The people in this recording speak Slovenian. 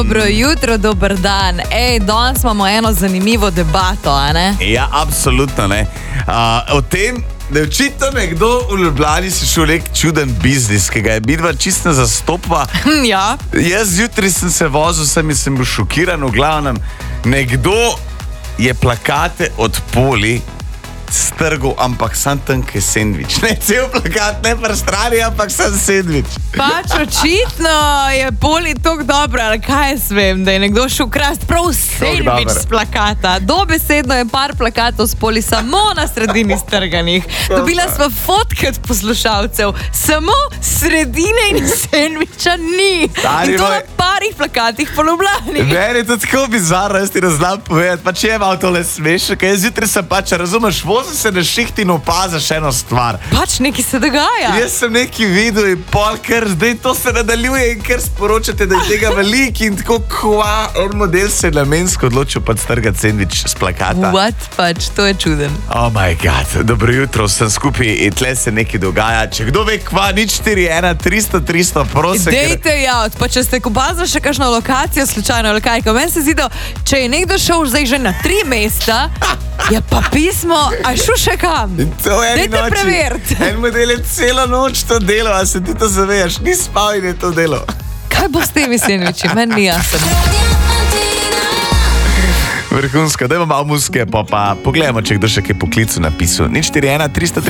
Dobro jutro, dober dan. Danes imamo eno zanimivo debato, a ne? Ja, absolutno ne. O tem, da je očitno nekdo v Ljubljani si šel nek čuden biznis, ki ga je bidva čisto zastopva. Ja. Jaz zjutraj sem se vozil, sem bil šokiran, v glavnem. Nekdo je plakate od Poli strgal, ampak sam tanke sendvič. Ne cel plakat, ne pa strani, ampak sam sendvič. Pač očitno je Poli tako dobro, ali kaj jaz vem, da je nekdo šel krasti prav sendvič s plakata. Dobesedno je par plakatov s Poli samo na sredini strganih. Dobila sva fotke od poslušalcev, samo sredine in sendviča ni. In to na parih plakatih po Ljubljani. Meni je to tako bizarno, jaz ti ne znam povedati, pa če je malo tole smešno, ker jaz zjutraj sem pač, razumeš, vozim se na šiht in opaziš eno stvar. Pač nekaj se dogaja. Jaz sem nekaj videl in pol, ker zdaj to se nadaljuje in ker sporočate, da je tega veliko in tako en model se je namensko odločil pač strgati sendvič s plakata. What? Pač, to je čuden. Oh my god, dobro jutro, sem skupaj in tle se nekaj dogaja. Če kdo ve kva, 041 300 300, prosim. Dejte javiti, pa če ste opazili še kakšno lokacijo slučajno ali kaj, ko meni se zdi, da če je nekdo šel zdaj že na 3 mesta, je pa pismo, a šel še kam? Dejte preveriti. En model je celo noč to delo, a se ti to zavedaš, ni spal in je to delo. Kaj bo s temi sendviči? Meni ni jasno. Vrhunsko, dajmo malo muzike, pa pogledamo, če kdo še kaj poklicu napisal. 041 300 300.